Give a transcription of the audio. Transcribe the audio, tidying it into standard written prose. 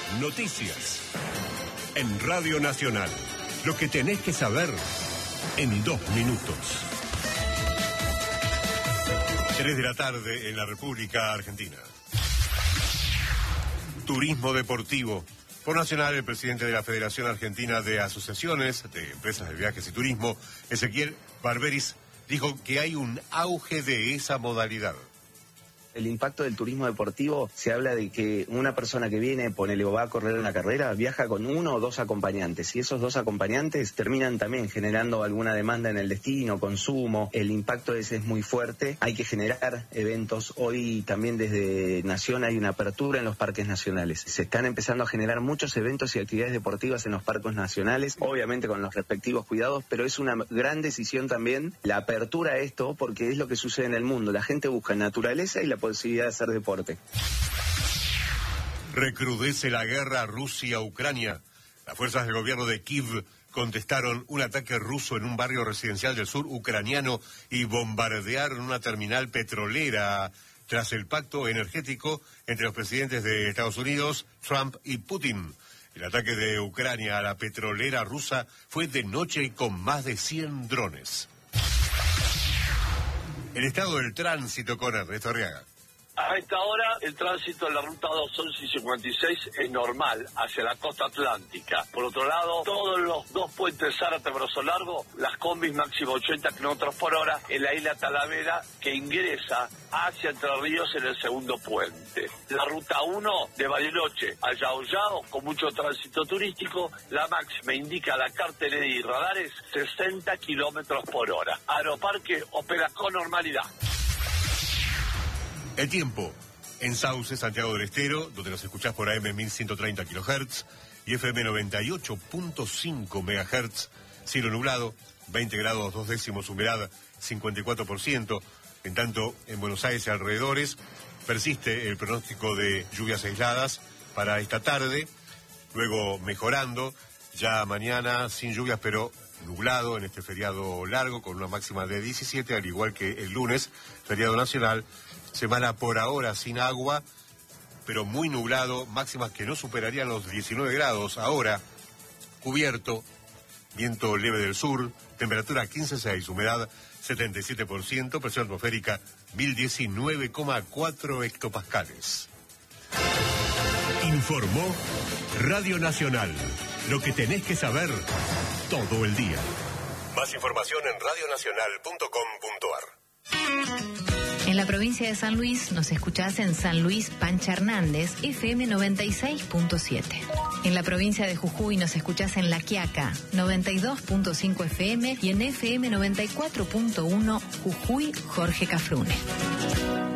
Noticias. En Radio Nacional. Lo que tenés que saber en 2 minutos. 3 de la tarde en la República Argentina. Turismo deportivo. Por Nacional, el presidente de la Federación Argentina de Asociaciones de Empresas de Viajes y Turismo, Ezequiel Barberis, dijo que hay un auge de esa modalidad. El impacto del turismo deportivo, se habla de que una persona que viene, ponele o va a correr una carrera, viaja con 1 o 2 acompañantes, y esos 2 acompañantes terminan también generando alguna demanda en el destino, consumo. El impacto ese es muy fuerte. Hay que generar eventos. Hoy también desde Nación hay una apertura en los parques nacionales. Se están empezando a generar muchos eventos y actividades deportivas en los parques nacionales, obviamente con los respectivos cuidados, pero es una gran decisión también la apertura a esto, porque es lo que sucede en el mundo. La gente busca naturaleza y la posibilidad de hacer deporte. Recrudece la guerra Rusia-Ucrania. Las fuerzas del gobierno de Kiev contestaron un ataque ruso en un barrio residencial del sur ucraniano y bombardearon una terminal petrolera tras el pacto energético entre los presidentes de Estados Unidos, Trump y Putin. El ataque de Ucrania a la petrolera rusa fue de noche y con más de 100 drones. El estado del tránsito con Ernesto Arriaga. A esta hora, el tránsito en la ruta 211 y 56 es normal hacia la costa atlántica. Por otro lado, todos los 2 puentes Zárate-Brazo Largo, las combis máximo 80 km por hora en la isla Talavera, que ingresa hacia Entre Ríos en el segundo puente. La ruta 1 de Bariloche a Yao Yao, con mucho tránsito turístico, la máxima indica la cartelería y radares 60 km por hora. Aeroparque opera con normalidad. El tiempo, en Sauce, Santiago del Estero, donde nos escuchás por AM 1130 kHz y FM 98.5 MHz, cielo nublado, 20 grados 2 décimos, humedad 54%. En tanto, en Buenos Aires y alrededores, persiste el pronóstico de lluvias aisladas para esta tarde, luego mejorando, ya mañana sin lluvias, pero nublado en este feriado largo, con una máxima de 17, al igual que el lunes, feriado nacional. Semana por ahora sin agua, pero muy nublado, máximas que no superarían los 19 grados. Ahora, cubierto, viento leve del sur, temperatura 15,6, humedad 77%, presión atmosférica 1019,4 hectopascales. Informó Radio Nacional. Lo que tenés que saber todo el día. Más información en radionacional.com.ar. En la provincia de San Luis nos escuchás en San Luis Pancha Hernández, FM 96.7. En la provincia de Jujuy nos escuchás en La Quiaca, 92.5 FM y en FM 94.1 Jujuy Jorge Cafrune.